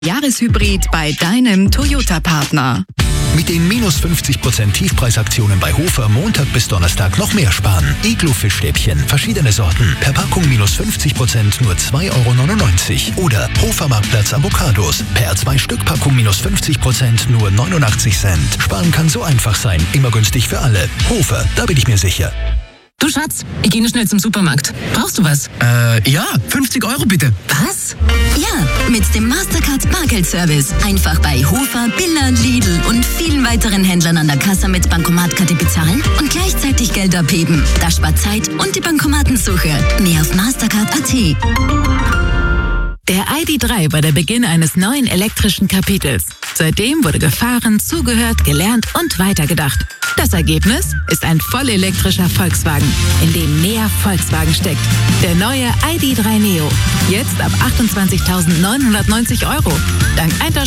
Jahreshybrid bei deinem Toyota-Partner. Mit den minus 50% Tiefpreisaktionen bei Hofer Montag bis Donnerstag noch mehr sparen. Iglo-Fischstäbchen, verschiedene Sorten, per Packung minus 50% nur 2,99 €. Oder Hofer Marktplatz Avocados, per 2-Stück-Packung minus 50% nur 89 Cent. Sparen kann so einfach sein, immer günstig für alle. Hofer, da bin ich mir sicher. Du Schatz, ich gehe nur schnell zum Supermarkt. Brauchst du was? Ja, 50 € bitte. Was? Ja, mit dem Mastercard Bargeldservice. Einfach bei Hofer, Billa, Lidl und vielen weiteren Händlern an der Kasse mit Bankomatkarte bezahlen und gleichzeitig Geld abheben. Das spart Zeit und die Bankomatensuche. Mehr auf Mastercard.at. Der ID.3 war der Beginn eines neuen elektrischen Kapitels. Seitdem wurde gefahren, zugehört, gelernt und weitergedacht. Das Ergebnis ist ein vollelektrischer Volkswagen, in dem mehr Volkswagen steckt. Der neue ID.3 Neo. Jetzt ab 28.990 €. Dank 1.